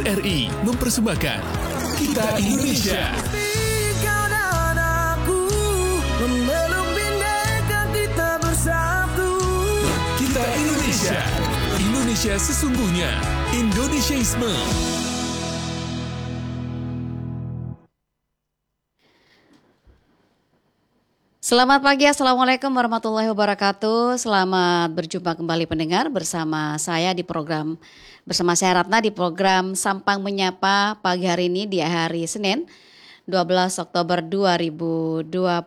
RRI mempersembahkan Kita Indonesia. Kau dan aku memeluk bineka kita bersatu. Kita Indonesia. Indonesia sesungguhnya. Indonesiaisme. Selamat pagi, Assalamualaikum warahmatullahi wabarakatuh. Selamat berjumpa kembali pendengar bersama saya di program, bersama saya Ratna di program Sampang Menyapa pagi hari ini di hari Senin 12 Oktober 2026.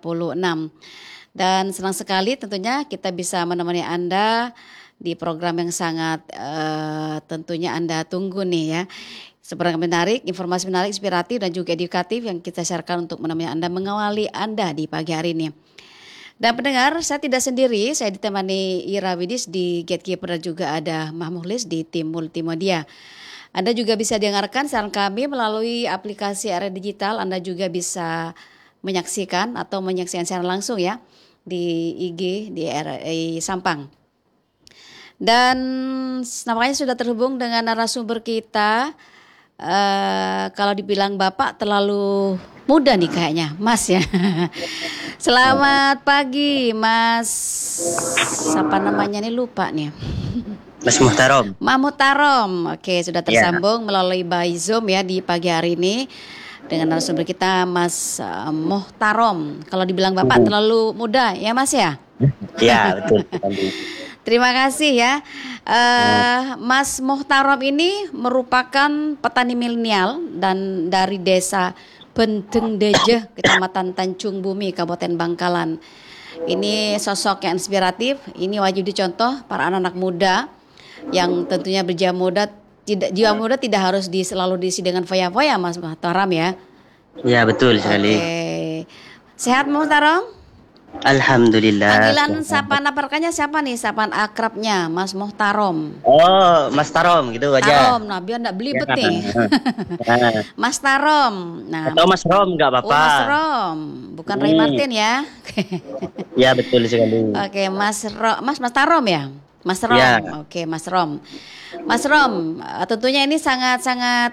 Dan senang sekali tentunya kita bisa menemani Anda di program yang sangat tentunya Anda tunggu nih ya. Seberang menarik, informasi menarik, inspiratif dan juga edukatif yang kita sharekan untuk menemani Anda, mengawali Anda di pagi hari ini. Dan pendengar, saya tidak sendiri, saya ditemani Ira Widis di Gatekeeper dan juga ada Mahmuhlis di tim Multimedia. Anda juga bisa dengarkan siaran kami melalui aplikasi RRI Digital. Anda juga bisa menyaksikan atau menyaksikan siaran langsung ya di IG di RRI Sampang. Dan nampaknya sudah terhubung dengan narasumber kita. Kalau dibilang Bapak terlalu muda nih kayaknya, Mas ya. Selamat pagi, Mas. Siapa namanya nih lupa nih. Mas Muhtarom. Muhtarom. Oke, sudah tersambung melalui by Zoom ya di pagi hari ini dengan narasumber kita Mas Muhtarom. Kalau dibilang Bapak terlalu muda ya, Mas ya? Ya, betul. Terima kasih ya. Mas Muhtarom ini merupakan petani milenial dan dari desa Benteng Dejeh, Kecamatan Tanjung Bumi, Kabupaten Bangkalan. Ini sosok yang inspiratif, ini wajib dicontoh para anak-anak muda yang tentunya berjiwa muda tidak harus selalu diisi dengan foya-foya, Mas Muhtarom ya. Ya, betul sekali. Oke. Sehat Muhtarom? Alhamdulillah. Panggilan sapaan aparkannya siapa nih? Sapaan akrabnya Mas Muhtarom. Oh, Mas Tarom gitu aja. Tarom, nah biar enggak belibet nih. Mas Tarom. Nah, atau Mas Rom enggak apa-apa. Mas Rom, bukan Ray Martin ya. Ya, betul sekali. Oke, Mas Tarom ya. Mas Rom. Ya. Oke, Mas Rom. Mas Rom, tentunya ini sangat-sangat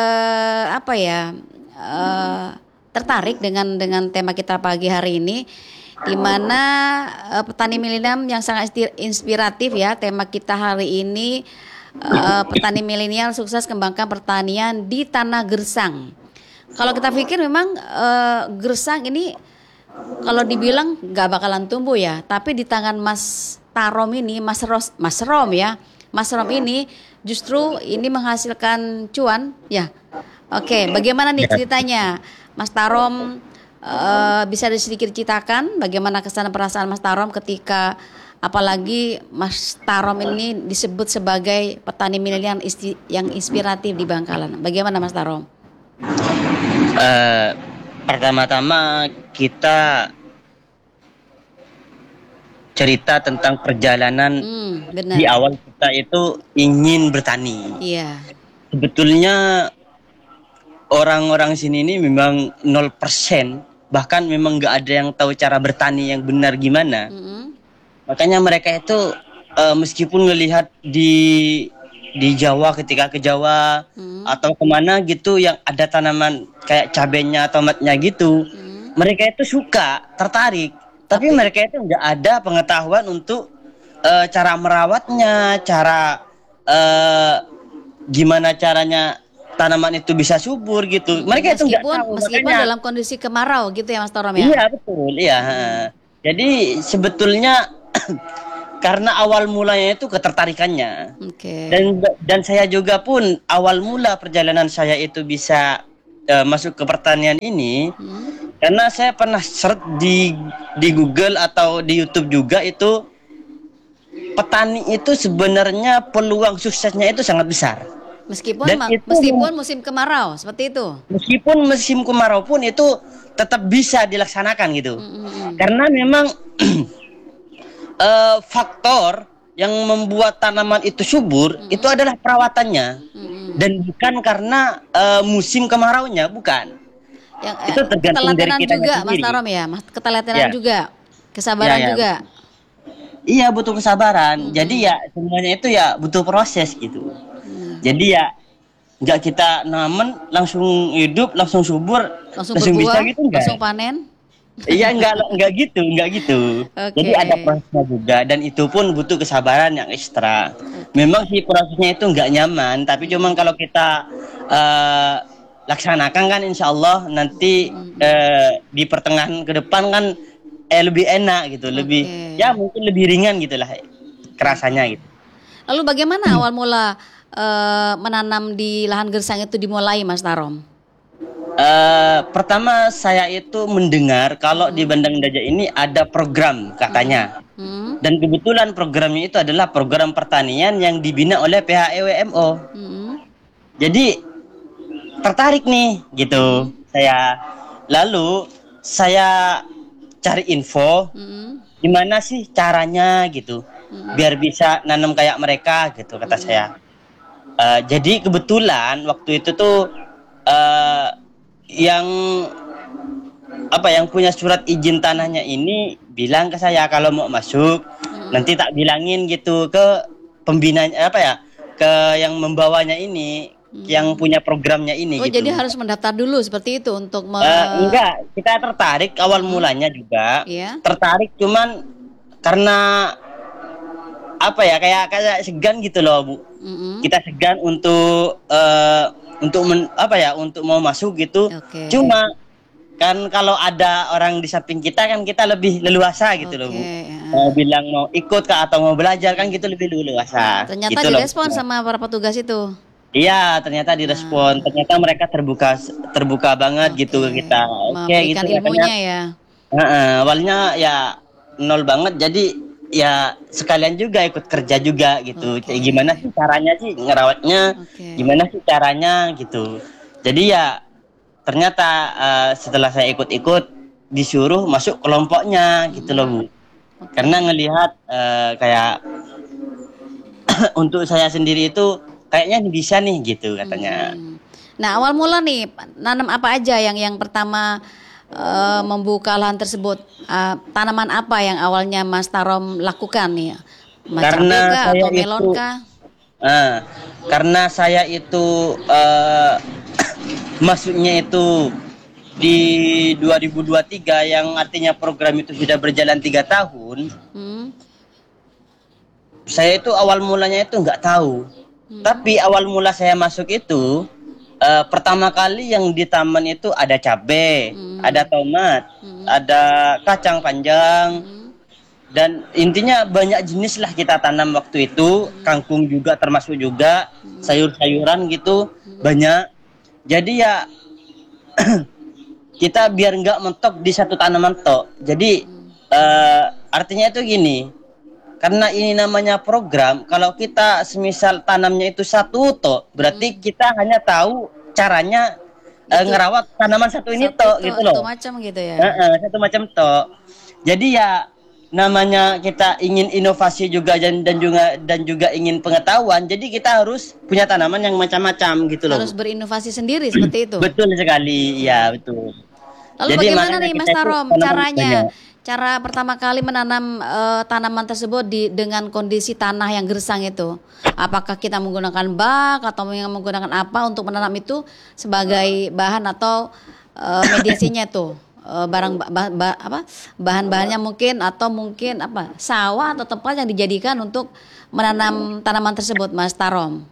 tertarik dengan tema kita pagi hari ini, di mana petani milenial yang sangat inspiratif ya. Tema kita hari ini petani milenial sukses kembangkan pertanian di tanah gersang. Kalau kita pikir memang gersang ini kalau dibilang nggak bakalan tumbuh ya, tapi di tangan Mas Tarom ini, Mas Rom ya, Mas Rom ini justru ini menghasilkan cuan ya. Oke, bagaimana nih ceritanya Mas Tarom? Bisa sedikit ceritakan bagaimana kesan perasaan Mas Tarom ketika apalagi Mas Tarom ini disebut sebagai petani milenial yang inspiratif di Bangkalan. Bagaimana Mas Tarom? Pertama-tama kita cerita tentang perjalanan di awal kita itu ingin bertani. Iya. Sebetulnya orang-orang sini ini memang 0%. Bahkan memang nggak ada yang tahu cara bertani yang benar gimana. Makanya mereka itu meskipun melihat di Jawa, ketika ke Jawa atau kemana gitu yang ada tanaman kayak cabenya atau tomatnya gitu, mereka itu suka, tertarik. Tapi mereka itu nggak ada pengetahuan untuk cara merawatnya, cara gimana caranya tanaman itu bisa subur gitu. Mereka itu nggak tahu. Meskipun makanya, dalam kondisi kemarau gitu ya Mas Tarom ya. Iya betul, iya. Jadi sebetulnya karena awal mulanya itu ketertarikannya. Oke. Dan saya juga pun awal mula perjalanan saya itu bisa masuk ke pertanian ini karena saya pernah search di Google atau di YouTube juga itu petani itu sebenarnya peluang suksesnya itu sangat besar. Meskipun musim kemarau seperti itu. Meskipun musim kemarau pun itu tetap bisa dilaksanakan gitu. Karena memang faktor yang membuat tanaman itu subur itu adalah perawatannya. Dan bukan karena musim kemaraunya, bukan. Itu tergantung dari kita juga sendiri. Mas Tarom ya, ketelatenan juga, kesabaran juga. Iya, butuh kesabaran. Jadi ya semuanya itu ya butuh proses gitu. Jadi ya nggak kita namen langsung hidup, langsung subur, Langsung bisa berbuah, gitu enggak? langsung panen. Iya enggak gitu. Oke. Jadi ada prosesnya juga dan itu pun butuh kesabaran yang ekstra. Memang sih prosesnya itu enggak nyaman, tapi cuman kalau kita eh, laksanakan kan insya Allah nanti di pertengahan ke depan kan lebih enak gitu, lebih Oke. ya mungkin lebih ringan gitulah kerasanya gitu. Lalu bagaimana awal mula menanam di lahan gersang itu dimulai, Mas Tarom? Pertama saya itu mendengar kalau di Bandang Daja ini ada program katanya. Hmm. Dan kebetulan programnya itu adalah program pertanian yang dibina oleh PHEWMO. Hmm. Jadi tertarik nih gitu saya. Lalu saya cari info Hmm. gimana sih caranya gitu biar bisa nanam kayak mereka gitu kata saya. Jadi kebetulan waktu itu tuh yang punya surat izin tanahnya ini bilang ke saya kalau mau masuk nanti tak bilangin gitu ke pembinanya ke yang membawanya ini yang punya programnya ini Oh, gitu. jadi harus mendaftar dulu seperti itu untuk Enggak, kita tertarik awal mulanya juga. Iya. Tertarik cuman karena kayak segan gitu loh, Bu. Kita segan untuk untuk mau masuk gitu. Oke. Cuma kan kalau ada orang di samping kita kan kita lebih leluasa gitu loh, Bu. ya. Mau bilang mau ikut kah atau mau belajar kan gitu lebih leluasa. Ternyata gitu loh. direspon sama para petugas itu. Iya, ternyata direspon. Ternyata mereka terbuka banget gitu ke kita. Oke, Memberikan gitu ilmunya katanya. ya. Awalnya ya nol banget, jadi ya sekalian juga ikut kerja juga gitu. Oke. Gimana sih caranya sih ngerawatnya? Oke. Gimana sih caranya gitu. Jadi ya ternyata setelah saya ikut-ikut disuruh masuk kelompoknya gitu loh, Bu. Karena ngelihat kayak untuk saya sendiri itu kayaknya bisa nih gitu katanya. Nah, awal mula nih nanam apa aja yang pertama membuka lahan tersebut? Tanaman apa yang awalnya Mas Tarom lakukan nih? Macam Karena kah saya atau melon itu- kah? Karena saya itu masuknya itu di 2023 yang artinya program itu sudah berjalan 3 tahun. Saya itu awal mulanya itu nggak tahu. Tapi awal mula saya masuk itu pertama kali yang di taman itu ada cabai, ada tomat, ada kacang panjang, dan intinya banyak jenis lah kita tanam waktu itu. Kangkung juga termasuk juga, sayur-sayuran gitu banyak. Jadi ya kita biar nggak mentok di satu tanaman tok. Jadi artinya itu gini. Karena ini namanya program, kalau kita semisal tanamnya itu satu tok, berarti kita hanya tahu caranya ngerawat tanaman satu ini tok gitu loh. Satu macam gitu ya. Satu macam tok. Jadi ya namanya kita ingin inovasi juga dan juga ingin pengetahuan, jadi kita harus punya tanaman yang macam-macam gitu loh. Harus berinovasi sendiri seperti itu. Betul sekali, ya betul. Lalu Jadi bagaimana makanya nih Mas kita itu Tarom tanaman caranya? banyak. Cara pertama kali menanam tanaman tersebut dengan kondisi tanah yang gersang itu. Apakah kita menggunakan bak atau menggunakan apa untuk menanam itu sebagai bahan atau mediasinya tuh? Bahan-bahannya mungkin atau mungkin sawah atau tempat yang dijadikan untuk menanam tanaman tersebut, Mas Tarom.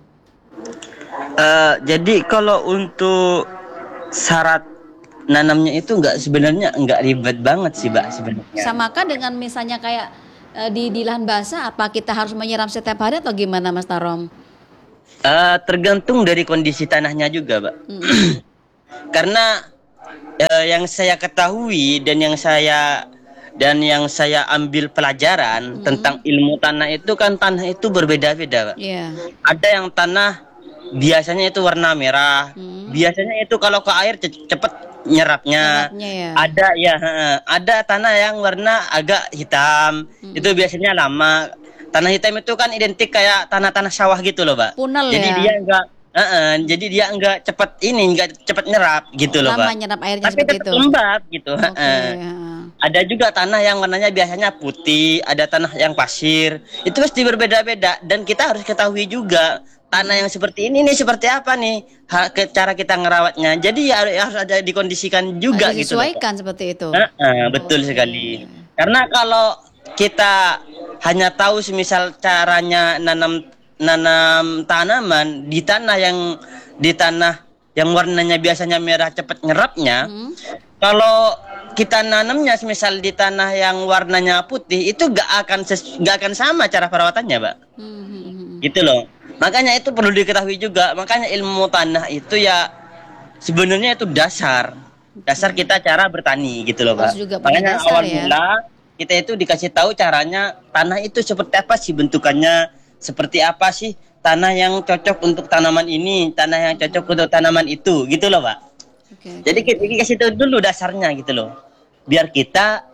Jadi kalau untuk syarat nanamnya itu sebenarnya nggak ribet banget sih, Mbak, sebenarnya. Samakah dengan misalnya kayak di lahan basah, apa kita harus menyiram setiap hari atau gimana, Mas Tarom? Tergantung dari kondisi tanahnya juga, Mbak. Karena yang saya ketahui dan yang saya ambil pelajaran tentang ilmu tanah itu kan tanah itu berbeda-beda, Mbak. Iya. Ada yang tanah biasanya itu warna merah. Biasanya itu kalau ke air cepat nyerapnya. Ya. Ada tanah yang warna agak hitam. Itu biasanya lama. Tanah hitam itu kan identik kayak tanah-tanah sawah gitu loh, Pak. Punel jadi ya. dia enggak cepat nyerap gitu loh, Lama Pak. nyerap airnya Tapi seperti tetap itu. lembab gitu. Oke, Ada juga tanah yang warnanya biasanya putih, ada tanah yang pasir. Itu pasti berbeda-beda dan kita harus ketahui juga tanah yang seperti ini nih seperti apa nih cara kita ngerawatnya. Jadi harus ada dikondisikan juga Harus gitu loh. disesuaikan seperti itu. Betul sekali. Karena kalau kita hanya tahu semisal caranya nanam tanaman di tanah yang warnanya biasanya merah cepat nyerapnya. Kalau kita nanamnya semisal di tanah yang warnanya putih itu gak akan sama cara perawatannya, Pak. Gitu loh. Makanya itu perlu diketahui juga. Makanya ilmu tanah itu ya sebenarnya itu dasar kita cara bertani gitu loh, Pak. Makanya awal mula kita itu dikasih tahu caranya tanah itu seperti apa sih bentukannya, seperti apa sih tanah yang cocok untuk tanaman ini, tanah yang cocok untuk tanaman itu, gitu loh, Pak. Jadi kita kasih tahu dulu dasarnya gitu loh. Biar kita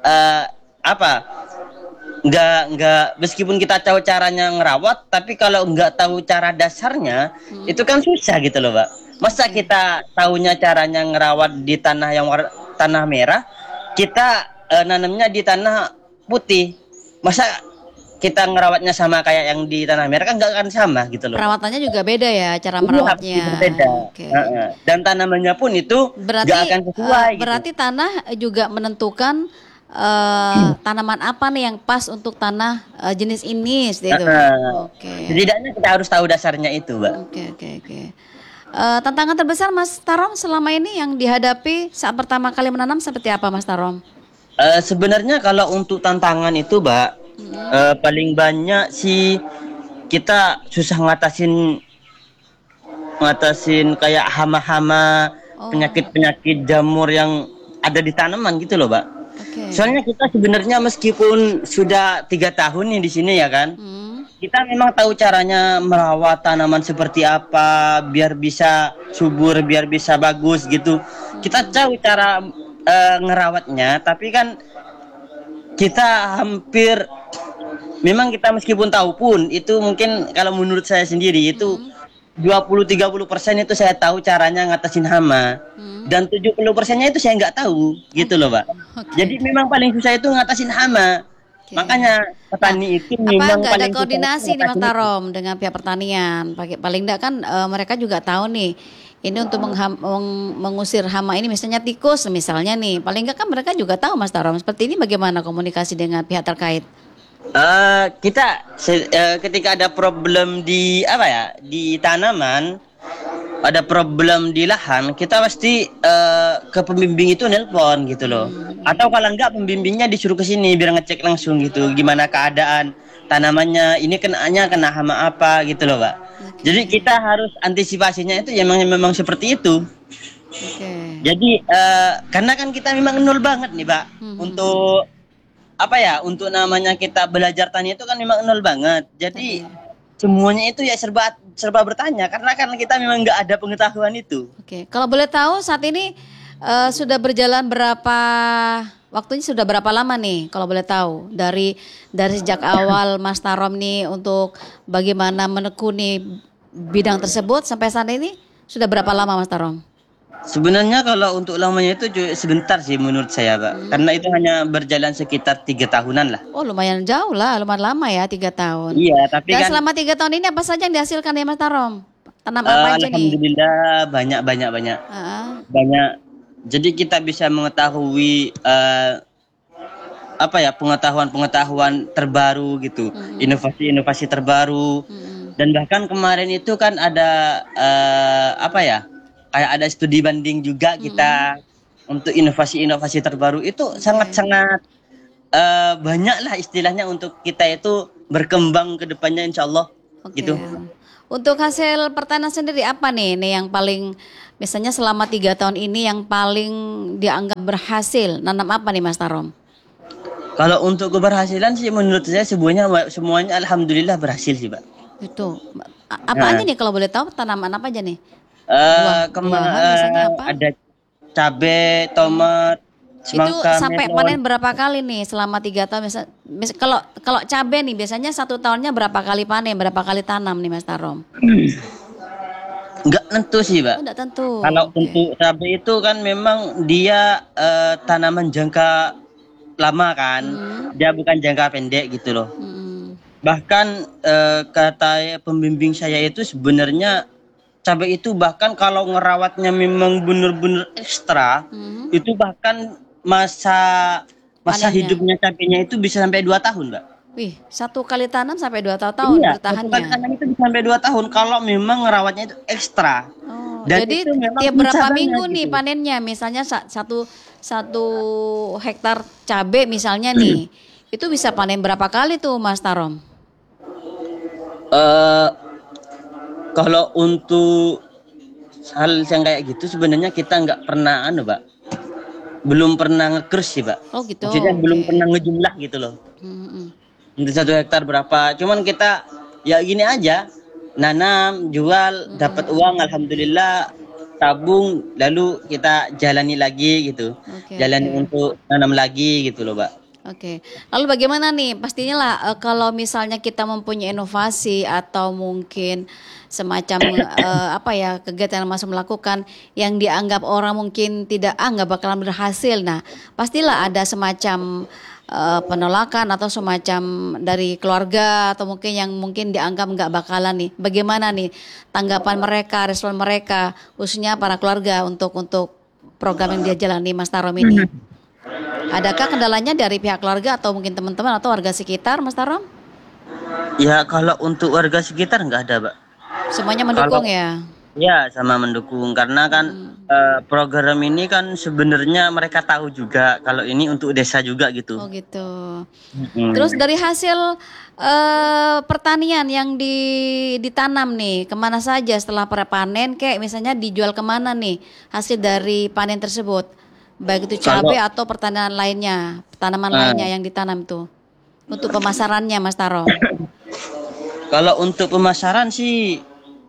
nggak meskipun kita tahu caranya ngerawat, tapi kalau nggak tahu cara dasarnya itu kan susah gitu loh, Pak. Masa kita tahunya caranya ngerawat di tanah yang tanah merah, kita nanamnya di tanah putih, masa kita ngerawatnya sama kayak yang di tanah merah kan nggak akan sama gitu loh. Perawatannya juga beda ya cara merawatnya. Beda. Dan tanamannya pun itu nggak akan sesuai. Berarti gitu. Tanah juga menentukan tanaman apa nih yang pas untuk tanah jenis ini gitu. Setidaknya kita harus tahu dasarnya itu, Mbak. Oke. Tantangan terbesar Mas Tarom selama ini yang dihadapi saat pertama kali menanam seperti apa, Mas Tarom? Sebenarnya kalau untuk tantangan itu, Mbak, paling banyak sih kita susah ngatasin kayak hama-hama, penyakit-penyakit jamur yang ada di tanaman gitu loh, Mbak. Soalnya kita sebenarnya meskipun sudah 3 tahun nih di sini ya kan, kita memang tahu caranya merawat tanaman seperti apa biar bisa subur, biar bisa bagus gitu. Kita tahu cara ngerawatnya, tapi kan kita memang kita meskipun tahu pun itu mungkin kalau menurut saya sendiri itu 20-30% itu saya tahu caranya ngatasin hama, dan 70%-nya itu saya nggak tahu gitu loh, Pak. Jadi memang paling susah itu ngatasin hama. Makanya petani itu memang nggak ada paling koordinasi nih Mas Tarom dengan pihak pertanian. Paling enggak kan mereka juga tahu nih ini untuk mengusir hama ini misalnya tikus misalnya nih. Paling enggak kan mereka juga tahu Mas Tarom. Seperti ini bagaimana komunikasi dengan pihak terkait? Kita ketika ada problem di tanaman, ada problem di lahan, kita pasti ke pembimbing itu nelpon gitu loh. Atau kalau enggak pembimbingnya disuruh ke sini biar ngecek langsung gitu gimana keadaan tanamannya, ini kena hama apa gitu loh, Pak. Jadi kita harus antisipasinya itu memang seperti itu. Jadi karena kan kita memang nol banget nih, Pak. Untuk namanya kita belajar tani itu kan memang nol banget. Jadi semuanya itu ya serba bertanya karena kan kita memang nggak ada pengetahuan itu. Kalau boleh tahu saat ini sudah berjalan waktunya sudah berapa lama nih kalau boleh tahu dari sejak awal Mas Tarom nih untuk bagaimana menekuni bidang tersebut sampai saat ini sudah berapa lama Mas Tarom? Sebenarnya kalau untuk lamanya itu sebentar sih menurut saya, Pak. Karena itu hanya berjalan sekitar 3 tahunan lah. Oh, lumayan jauh lah, lumayan lama ya 3 tahun. Iya, tapi dan kan selama 3 tahun ini apa saja yang dihasilkan ya Mas Tarom? Tanam apa aja nih? Alhamdulillah banyak. Banyak. Jadi kita bisa mengetahui pengetahuan terbaru gitu, inovasi terbaru. Dan bahkan kemarin itu kan ada kayak ada studi banding juga kita untuk inovasi terbaru itu sangat-sangat banyak lah istilahnya untuk kita itu berkembang ke depannya insyaallah gitu. Untuk hasil pertanian sendiri apa nih yang paling misalnya selama 3 tahun ini yang paling dianggap berhasil? Nanam apa nih Mas Tarom? Kalau untuk keberhasilan sih menurut saya semuanya alhamdulillah berhasil sih, Pak. Itu apa aja nih kalau boleh tahu tanaman apa aja nih? Ada cabai, tomat, semangka, itu sampai melon. panen berapa kali nih selama 3 tahun? Kalau cabai nih biasanya 1 tahunnya berapa kali panen, berapa kali tanam nih Mas Tarom? Enggak tentu sih, Pak. Enggak tentu. Kalau untuk cabai itu kan memang dia tanaman jangka lama kan, dia bukan jangka pendek gitu loh. Bahkan kata pembimbing saya itu sebenarnya cabai itu bahkan kalau ngerawatnya memang bener-bener ekstra, itu bahkan masa masa Panennya. hidupnya cabainya itu bisa sampai 2 tahun, Mbak. Wih, 1 kali tanam sampai 2 tahun Iya, satu kali bertahannya. tanam itu bisa sampai 2 tahun kalau memang ngerawatnya itu ekstra. Oh, Dan jadi itu memang tiap susah berapa banget minggu nih gitu. panennya? Misalnya satu hektar cabai misalnya nih, itu bisa panen berapa kali tuh Mas Tarom? eh Kalau untuk hal yang kayak gitu sebenarnya kita nggak pernah Pak. Belum pernah ngekers sih, Pak. Oh gitu, Maksudnya belum oke. pernah ngejumlah gitu loh. Mm-mm. Untuk 1 hektar berapa? Cuman kita ya gini aja, nanam, jual, dapat uang, alhamdulillah, tabung, lalu kita jalani lagi gitu. Oke, Jalani oke. untuk nanam lagi gitu loh, Pak. Oke, lalu bagaimana nih? Pastinya lah kalau misalnya kita mempunyai inovasi atau mungkin semacam apa ya kegiatan yang masuk melakukan yang dianggap orang mungkin tidak nggak bakalan berhasil. Nah, pastilah ada semacam penolakan atau semacam dari keluarga atau mungkin yang mungkin dianggap nggak bakalan nih. Bagaimana nih tanggapan mereka, respon mereka, khususnya para keluarga untuk program yang dia jalani Mas Tarom ini? Adakah kendalanya dari pihak keluarga atau mungkin teman-teman atau warga sekitar, Mas Tarom? Ya kalau untuk warga sekitar nggak ada, Pak. Semuanya Kalau mendukung ya? ya sama mendukung karena kan program ini kan sebenarnya mereka tahu juga kalau ini untuk desa juga gitu. Oh gitu. Terus Mm. dari hasil pertanian yang ditanam nih, kemana saja setelah panen? Kayak misalnya dijual kemana nih hasil dari panen tersebut? Baik itu cabai Kalau atau pertanian lainnya, tanaman eh, lainnya yang ditanam tuh. Untuk pemasarannya, Mas Tarom. kalau untuk pemasaran sih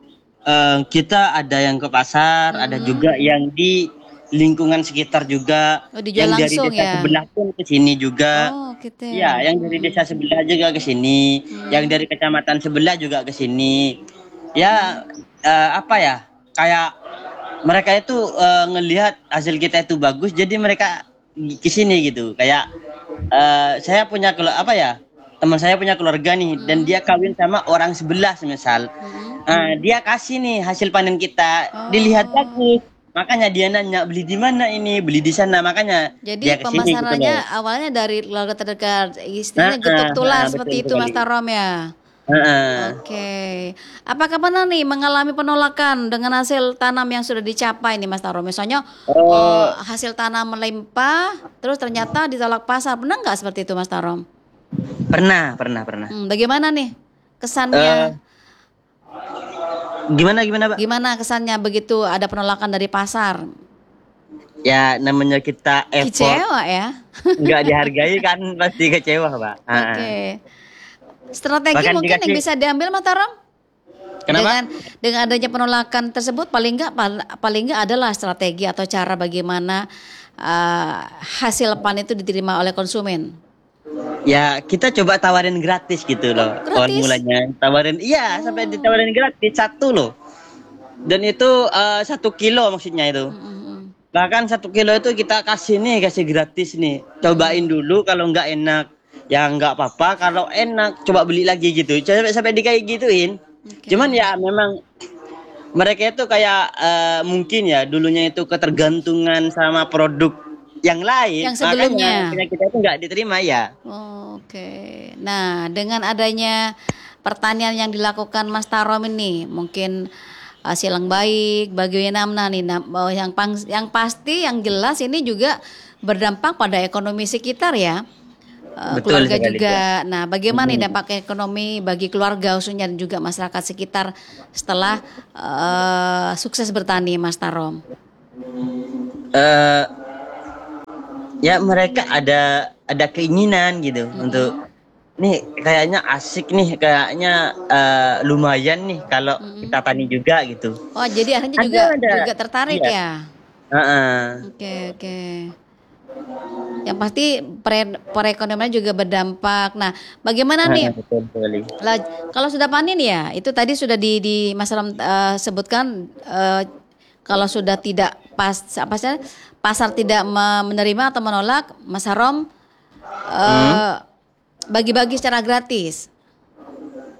kita ada yang ke pasar, ada juga yang di lingkungan sekitar juga, Oh dijual yang dari langsung desa ya? sebelah pun ke sini juga. Oh gitu ya. Iya, yang dari desa sebelah juga ke sini, yang dari kecamatan sebelah juga ke sini. Ya, apa ya? Kayak mereka itu ngelihat hasil kita itu bagus, jadi mereka ke sini gitu. Kayak saya punya apa ya? Teman saya punya keluarga nih, dan dia kawin sama orang sebelah semisal. Dia kasih nih hasil panen kita, dilihat Oh. bagus. Makanya dia nanya beli di mana ini, beli di sana. Makanya Jadi dia ke sini gitu loh. pemasarannya awalnya dari keluarga terdekat, istilahnya getuk tular Betul seperti itu Mas sekali. Tarom ya. Heeh. Oke, apakah pernah nih mengalami penolakan dengan hasil tanam yang sudah dicapai nih Mas Tarom? Misalnya hasil tanam melimpah, terus ternyata ditolak pasar, pernah nggak seperti itu Mas Tarom? Pernah. Bagaimana nih Eh, kesannya? gimana, Pak? Gimana kesannya begitu ada penolakan dari pasar? Ya namanya kita effort Kecewa ya? nggak dihargai kan pasti kecewa, Pak. Oke. Strategi Bahkan mungkin yang dikasih bisa diambil Mas Tarom? kenapa? Dengan adanya penolakan tersebut paling nggak adalah strategi atau cara bagaimana hasil panen itu diterima oleh konsumen. Ya kita coba tawarin gratis gitu loh. Awal Gratis. mulanya tawarin, iya sampai ditawarin gratis satu loh. Dan itu 1 kilo maksudnya itu. Bahkan 1 kilo itu kita kasih gratis nih. Cobain dulu kalau nggak enak ya nggak apa-apa. Kalau enak coba beli lagi gitu. Sampai dikayak gituin. Oke. Cuman ya memang mereka itu kayak mungkin ya dulunya itu ketergantungan sama produk yang lain, Yang makanya sebelumnya. punya kita itu nggak diterima ya. Oke. Nah, dengan adanya pertanian yang dilakukan Mas Tarom ini, mungkin hasil yang baik bagaimana nih bahwa yang pasti yang jelas ini juga berdampak pada ekonomi sekitar ya. Betul Keluarga sekali, juga. Pak. Nah, bagaimana nih dampak ekonomi bagi keluarga khususnya dan juga masyarakat sekitar setelah sukses bertani Mas Tarom? Eh, ya mereka ada keinginan gitu untuk nih kayaknya asik nih kayaknya lumayan nih kalau kita tani juga gitu. Oh, jadi akhirnya Ada. juga tertarik Iya. ya. Heeh. Oke. Yang pasti perekonomian juga berdampak. Nah, bagaimana nih? Betul sekali. Kalau sudah panen ya, itu tadi sudah di Mas Ram sebutkan kalau sudah tidak pasar tidak menerima atau menolak, Mas Harom bagi-bagi secara gratis.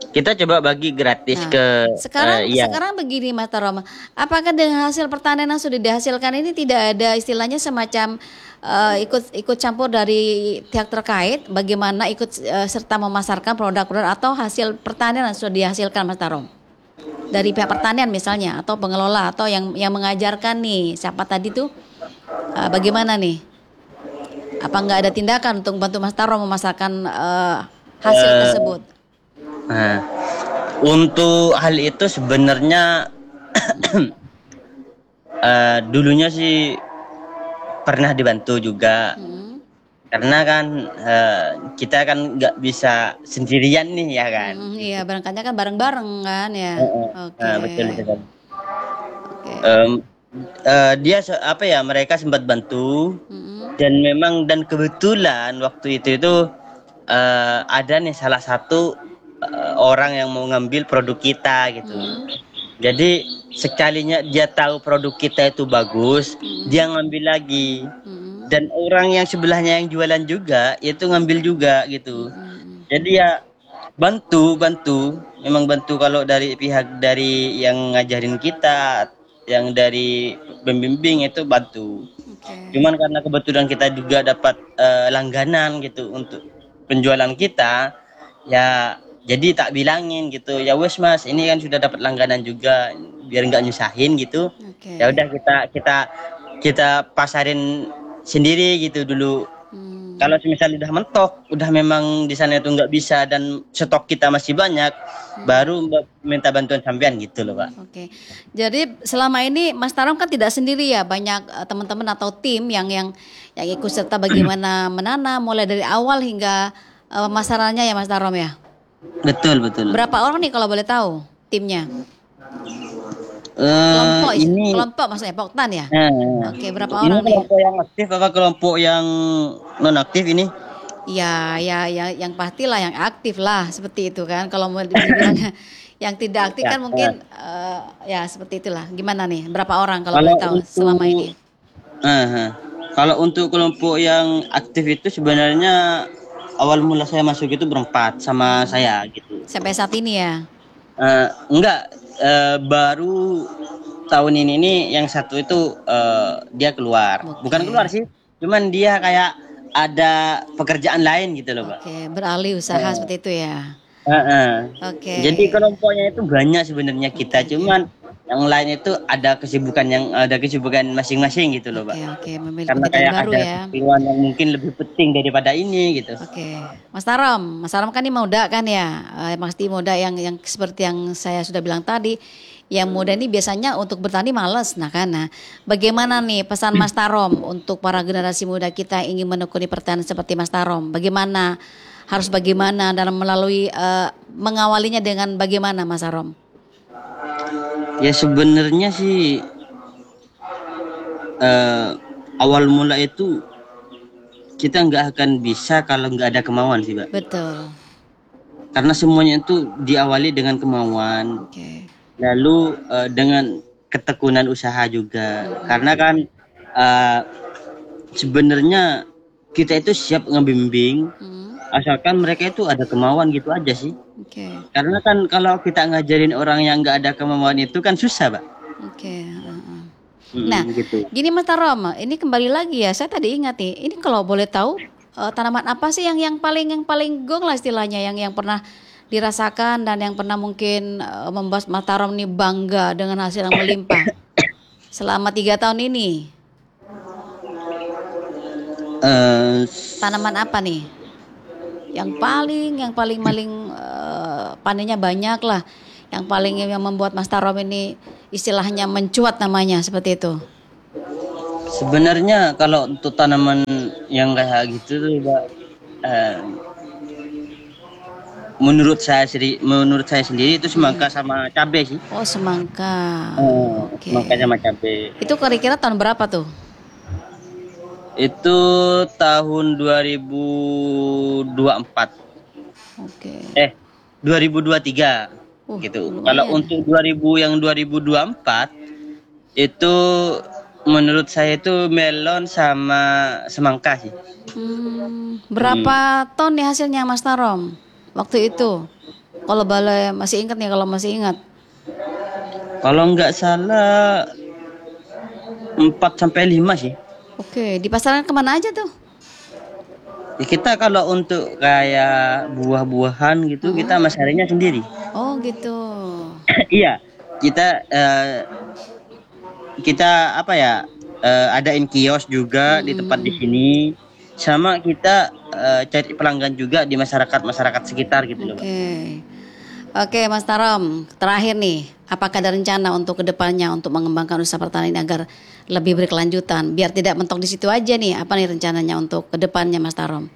Kita coba bagi gratis Nah, ke iya. sekarang begini Mas Tarom, apakah dengan hasil pertanian yang sudah dihasilkan ini tidak ada istilahnya semacam ikut campur dari pihak terkait, bagaimana ikut serta memasarkan produk-produk atau hasil pertanian yang sudah dihasilkan Mas Tarom? Dari pihak pertanian misalnya, atau pengelola, atau yang mengajarkan nih, siapa tadi tuh, bagaimana nih? Apa nggak ada tindakan untuk bantu Mas Tarom memasarkan hasil tersebut? Nah, untuk hal itu sebenarnya dulunya sih pernah dibantu juga. Karena kan kita kan nggak bisa sendirian nih ya kan. Iya, berangkatnya kan bareng-bareng kan ya. Oke. Betul betul. Oke. Dia apa ya, mereka sempat bantu dan memang dan kebetulan waktu itu ada nih salah satu orang yang mau ngambil produk kita gitu. Jadi sekalinya dia tahu produk kita itu bagus, dia ngambil lagi. Dan orang yang sebelahnya yang jualan juga itu ngambil juga gitu. Jadi ya bantu, memang bantu kalau dari pihak dari yang ngajarin kita, yang dari pembimbing itu bantu. Cuman karena kebetulan kita juga dapat langganan gitu untuk penjualan kita, ya jadi tak bilangin gitu, ya wes Mas, ini kan sudah dapat langganan juga, biar nggak nyusahin gitu. Ya udah kita pasarin sendiri gitu dulu. Kalau misalnya udah mentok, udah memang di sana itu nggak bisa dan stok kita masih banyak, baru minta bantuan sampean gitu loh Pak. Oke. Jadi selama ini Mas Tarom kan tidak sendiri ya, banyak teman-teman atau tim yang ikut serta bagaimana menanam mulai dari awal hingga pemasarannya ya Mas Tarom ya. Betul. Berapa orang nih kalau boleh tahu timnya? Kelompok maksudnya Poktan ya? Oke, berapa orang nih? Ini kelompok yang aktif apa kelompok yang non aktif ini? Ya, yang pastilah yang aktif lah, seperti itu kan. Kalau mau dibilang yang tidak aktif kan mungkin ya seperti itulah. Gimana nih? Berapa orang kalau boleh tahu selama ini? Kalau untuk kelompok yang aktif itu sebenarnya awal mula saya masuk itu berempat sama saya gitu. Sampai saat ini ya? Enggak, baru tahun ini yang satu itu dia keluar. Bukan keluar sih, cuman dia kayak ada pekerjaan lain gitu loh Pak. Oke, beralih usaha seperti itu ya. Oke. Jadi kelompoknya itu banyak sebenarnya kita, cuman yang lain itu ada kesibukan masing-masing gitu loh Pak. Oke, memilih Karena pekerjaan kayak baru ada ya. keperluan yang mungkin lebih penting daripada ini gitu. Oke, Mas Tarom kan ini muda kan ya, pasti muda yang seperti yang saya sudah bilang tadi, yang muda ini biasanya untuk bertani malas, nah bagaimana nih pesan Mas Tarom untuk para generasi muda kita yang ingin menekuni pertanian seperti Mas Tarom, harus bagaimana dan melalui mengawalinya dengan bagaimana Mas Tarom? Ya sebenarnya sih awal mula itu kita nggak akan bisa kalau nggak ada kemauan sih Pak. Betul. Karena semuanya itu diawali dengan kemauan. Lalu dengan ketekunan usaha juga. Karena kan sebenarnya kita itu siap ngebimbing, asalkan mereka itu ada kemauan gitu aja sih. Karena kan kalau kita ngajarin orang yang nggak ada kemauan itu kan susah Pak. Nah, gitu. Gini Mas Tarom, ini kembali lagi ya, saya tadi ingat nih, ini kalau boleh tahu tanaman apa sih yang paling gong lah istilahnya, yang pernah dirasakan dan yang pernah mungkin membuat Mas Tarom nih bangga dengan hasil yang melimpah selama 3 tahun ini? Tanaman apa nih? Yang paling panennya banyak lah, yang membuat Mas Tarom ini istilahnya mencuat namanya seperti itu. Sebenarnya kalau untuk tanaman yang kayak gitu tuh Pak, menurut saya sendiri itu semangka sama cabai sih. Oh, semangka. Semangka sama cabai. Itu kira-kira tahun berapa tuh? Itu tahun 2024. 2023 gitu. Kalau untuk 2024 itu menurut saya itu melon sama semangka sih. Berapa ton nih hasilnya Mas Tarom waktu itu? Kalau balai masih ingat nih, kalau masih ingat. Kalau nggak salah 4 sampai 5 sih. Oke, di pasaran kemana aja tuh? Ya, kita kalau untuk kayak buah-buahan gitu kita masarnya sendiri. Oh gitu. Iya, kita apa ya? Adain kios juga di tempat di sini. Sama kita cari pelanggan juga di masyarakat sekitar gitu loh, Mbak. Oke, Mas Tarom, terakhir nih, apakah ada rencana untuk kedepannya untuk mengembangkan usaha pertanian agar lebih berkelanjutan, biar tidak mentok di situ aja nih? Apa nih rencananya untuk kedepannya, Mas Tarom?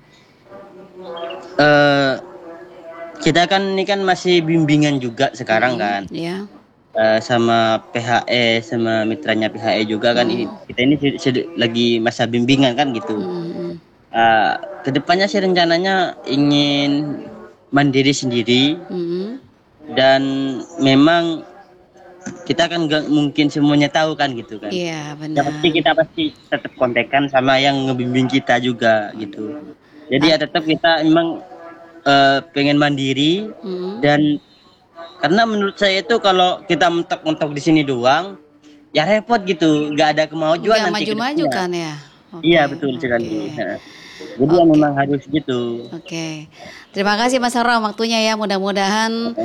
Kita kan ini kan masih bimbingan juga sekarang kan, Ya. sama PHE sama mitranya PHE juga kan. Kita ini lagi masa bimbingan kan gitu. Kedepannya sih rencananya ingin mandiri sendiri. Dan memang kita kan nggak mungkin semuanya tahu kan gitu kan. Iya Ya benar. kita pasti tetap kontekan sama yang ngebimbing kita juga gitu. Jadi ya tetap kita memang pengen mandiri. Dan karena menurut saya itu kalau kita mentok-mentok di sini doang ya repot gitu, nggak ada kemajuan Nggak nanti maju-maju kan ya. Iya betul sekali. Jadi ya memang harus gitu. Oke. Terima kasih Mas Tarom waktunya ya. Mudah-mudahan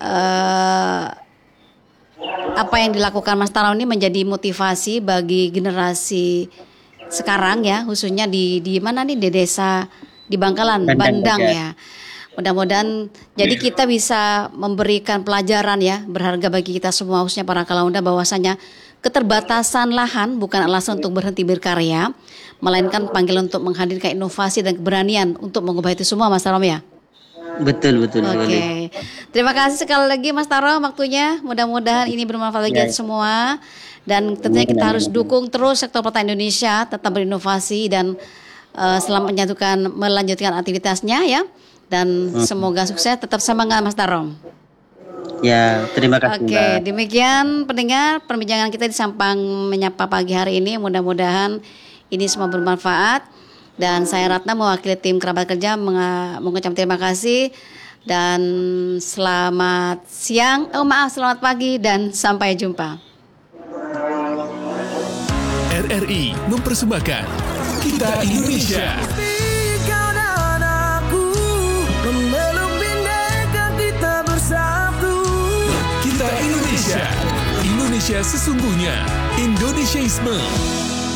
apa yang dilakukan Mas Tarom ini menjadi motivasi bagi generasi sekarang ya, khususnya di mana nih, di desa di Bangkalan, Bandang ya. Mudah-mudahan jadi kita bisa memberikan pelajaran ya berharga bagi kita semua, khususnya para Kalaunda, bahwasanya keterbatasan lahan bukan alasan untuk berhenti berkarya, melainkan panggilan untuk menghadirkan inovasi dan keberanian untuk mengubah itu semua, Mas Tarom ya. Betul. Oke. Terima kasih sekali lagi Mas Tarom waktunya. Mudah-mudahan ini bermanfaat bagi kita semua. Dan tentunya kita harus dukung terus sektor pertanian Indonesia tetap berinovasi dan selamat melanjutkan aktivitasnya ya. Dan semoga sukses, tetap semangat Mas Tarom. Ya, terima kasih. Oke, demikian pendengar perbincangan kita di Sampang Menyapa pagi hari ini. Mudah-mudahan ini semua bermanfaat. Dan saya Ratna mewakili tim kerabat kerja mengucapkan terima kasih dan selamat siang, selamat pagi dan sampai jumpa. RRI mempersembahkan Kita Indonesia. Kau dan aku memeluk bhinneka kita bersatu. Kita Indonesia. Indonesia sesungguhnya. Indonesiaisme.